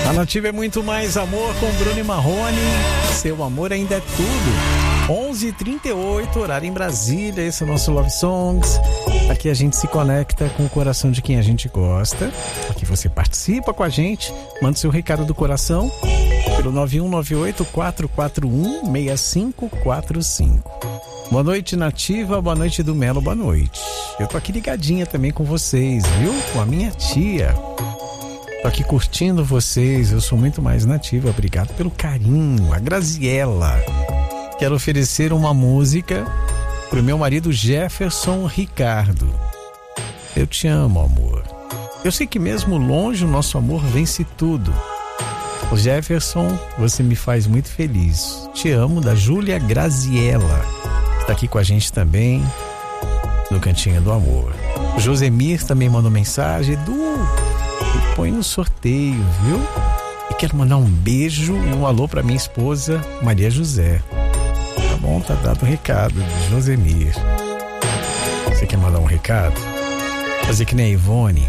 A Nativa é muito mais amor com Bruno e Marrone. Seu amor ainda é tudo. 11h38, horário em Brasília. Esse é o nosso Love Songs. Aqui a gente se conecta com o coração de quem a gente gosta. Aqui você participa com a gente. Manda seu recado do coração pelo 9198-441-6545. Boa noite, Nativa. Boa noite, do Melo. Boa noite. Eu tô aqui ligadinha também com vocês, viu? Com a minha tia. Tô aqui curtindo vocês. Eu sou muito mais Nativa. Obrigado pelo carinho. A Graziella. Quero oferecer uma música pro meu marido Jefferson Ricardo. Eu te amo, amor. Eu sei que mesmo longe o nosso amor vence tudo. O Jefferson, você me faz muito feliz. Te amo, da Júlia Graziella. Tá aqui com a gente também no Cantinho do Amor. O Josemir também mandou mensagem. Edu, me põe no sorteio, viu? E quero mandar um beijo e um alô pra minha esposa Maria José. Tá bom, tá dado o recado de Josemir. Você quer mandar um recado? Fazer que nem a Ivone.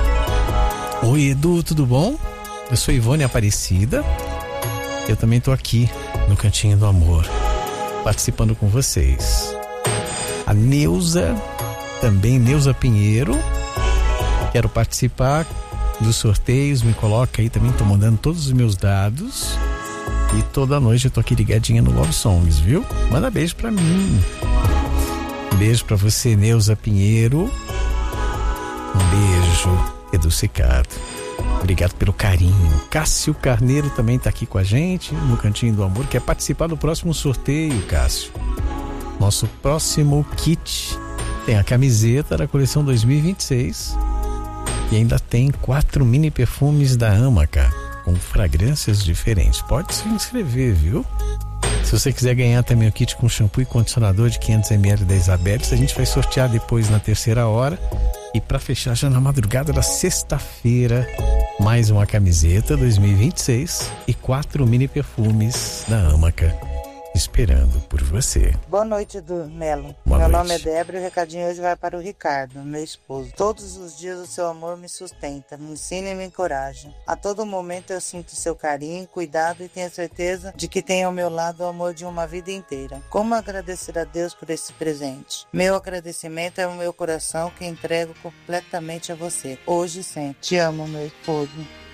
Oi, Edu, tudo bom? Eu sou Ivone Aparecida. Eu também tô aqui no Cantinho do Amor, participando com vocês. A Neuza, também Neuza Pinheiro. Quero participar dos sorteios, me coloca aí também, tô mandando todos os meus dados. E toda noite eu tô aqui ligadinha no Love Songs, viu? Manda beijo pra mim. Beijo pra você, Neuza Pinheiro. Um beijo, Edu Cicado. Obrigado pelo carinho. Cássio Carneiro também tá aqui com a gente no Cantinho do Amor. Quer participar do próximo sorteio, Cássio? Nosso próximo kit tem a camiseta da coleção 2026 e ainda tem 4 mini perfumes da Amaca com fragrâncias diferentes. Pode se inscrever, viu? Se você quiser ganhar também o kit com shampoo e condicionador de 500ml da Isabelles, a gente vai sortear depois na terceira hora. E para fechar já na madrugada da sexta-feira, mais uma camiseta 2026 e 4 mini perfumes da Amaca esperando por você. Boa noite, do Melo. Boa Meu noite. nome é Débora e o recadinho hoje vai para o Ricardo, meu esposo. Todos os dias o seu amor me sustenta, me ensina e me encoraja. A todo momento eu sinto seu carinho, cuidado e tenho certeza de que tem ao meu lado o amor de uma vida inteira. Como agradecer a Deus por esse presente? Meu agradecimento é o meu coração que entrego completamente a você, hoje e sempre. Te amo, meu esposo.